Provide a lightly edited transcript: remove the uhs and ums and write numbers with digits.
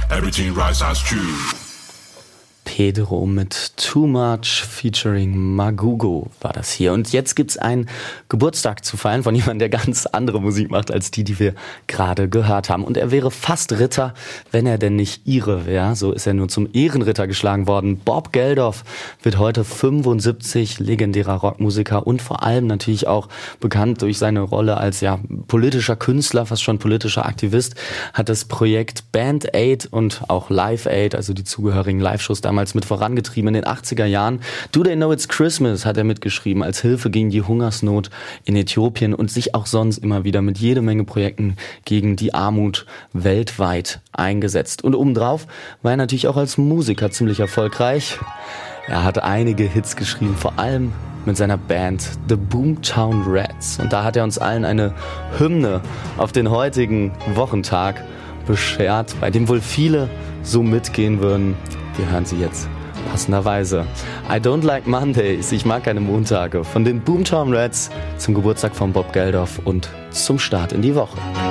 everything right as true. Pedro mit Too Much featuring Magugo war das hier. Und jetzt gibt's einen Geburtstag zu feiern von jemandem, der ganz andere Musik macht als die wir gerade gehört haben. Und er wäre fast Ritter, wenn er denn nicht Ire wäre. So ist er nur zum Ehrenritter geschlagen worden. Bob Geldof wird heute 75, legendärer Rockmusiker und vor allem natürlich auch bekannt durch seine Rolle als politischer Künstler, fast schon politischer Aktivist, hat das Projekt Band Aid und auch Live Aid, also die zugehörigen Live-Shows damals mit vorangetrieben in den 80er Jahren. Do They Know It's Christmas hat er mitgeschrieben als Hilfe gegen die Hungersnot in Äthiopien und sich auch sonst immer wieder mit jede Menge Projekten gegen die Armut weltweit eingesetzt. Und obendrauf war er natürlich auch als Musiker ziemlich erfolgreich. Er hat einige Hits geschrieben, vor allem mit seiner Band The Boomtown Rats. Und da hat er uns allen eine Hymne auf den heutigen Wochentag beschert, bei dem wohl viele so mitgehen würden. Wir hören sie jetzt passenderweise. I Don't Like Mondays, ich mag keine Montage, von den Boomtown Rats zum Geburtstag von Bob Geldof und zum Start in die Woche.